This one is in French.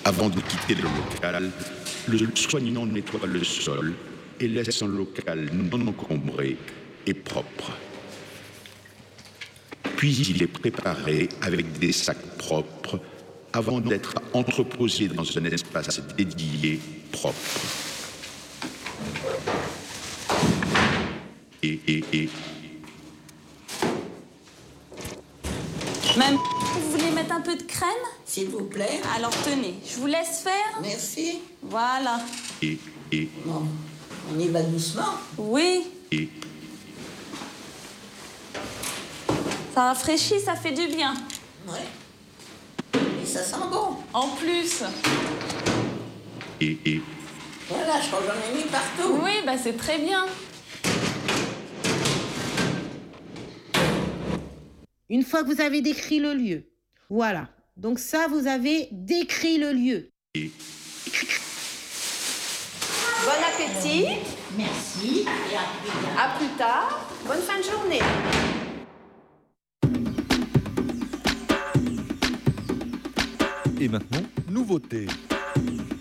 Avant de quitter le local, le soignant nettoie le sol et laisse un local non encombré et propre. Puis il est préparé avec des sacs propres avant d'être entreposé dans un espace dédié propre. Même, vous voulez mettre un peu de crème? S'il vous plaît. Alors tenez, je vous laisse faire. Merci. Voilà. Bon, on y va doucement. Oui. Ça rafraîchit, ça fait du bien. Ouais. Et ça sent bon. En plus. Voilà, je crois que j'en ai mis partout. Oui, bah c'est très bien. Une fois que vous avez décrit le lieu, voilà. Donc ça, vous avez décrit le lieu. Bon appétit. Merci. À plus tard. Bonne fin de journée. Et maintenant, nouveauté.